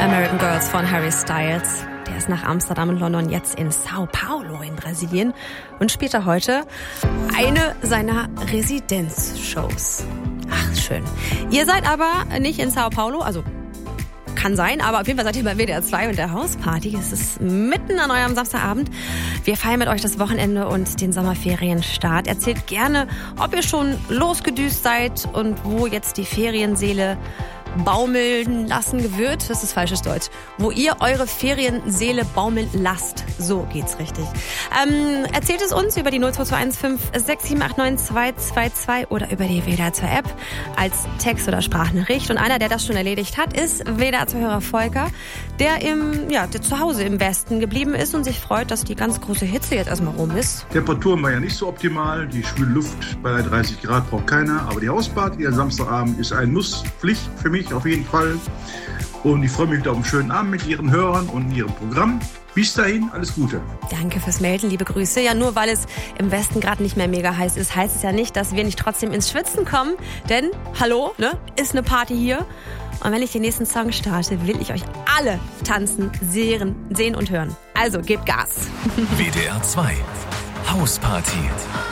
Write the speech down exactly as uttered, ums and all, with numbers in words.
American Girls von Harry Styles. Der ist nach Amsterdam und London jetzt in Sao Paulo in Brasilien und spielt da heute eine seiner Residenzshows. Ach, schön. Ihr seid aber nicht in Sao Paulo, also kann sein, aber auf jeden Fall seid ihr bei W D R zwei und der Hausparty. Es ist mitten an eurem Samstagabend. Wir feiern mit euch das Wochenende und den Sommerferienstart. Erzählt gerne, ob ihr schon losgedüst seid und wo jetzt die Ferienseele baumeln lassen wird. Das ist falsches Deutsch. Wo ihr eure Ferienseele baumeln lasst. So geht's richtig. Ähm, erzählt es uns über die null zwei zwei eins fünf sechs sieben acht neun zwei zwei zwei oder über die W D R zwei App als Text- oder Sprachnachricht. Und einer, der das schon erledigt hat, ist W D R zwei-Hörer Volker, der im, ja, der zu Hause im Westen geblieben ist und sich freut, dass die ganz große Hitze jetzt erstmal rum ist. Temperaturen war ja nicht so optimal. Die schwüle Luft bei dreißig Grad braucht keiner. Aber die Hausparty am Samstagabend ist ein Muss, Pflicht für mich auf jeden Fall. Und ich freue mich wieder auf einen schönen Abend mit Ihren Hörern und Ihrem Programm. Bis dahin, alles Gute. Danke fürs Melden, liebe Grüße. Ja, nur weil es im Westen gerade nicht mehr mega heiß ist, heißt es ja nicht, dass wir nicht trotzdem ins Schwitzen kommen. Denn, hallo, ne, ist eine Party hier. Und wenn ich den nächsten Song starte, will ich euch alle tanzen, sehen, sehen und hören. Also, gebt Gas. W D R zwei Hausparty.